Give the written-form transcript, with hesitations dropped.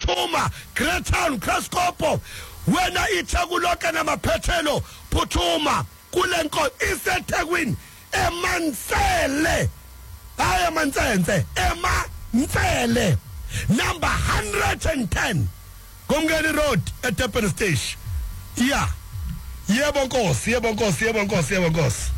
phuthuma Great Town Kreskopo wena iThekwini namaphethelo phuthuma kulenko iseThekwini eMansele hayi eMansense eMansele number 110 Gomgeni Road at Durban Station yeah yebo Nkosi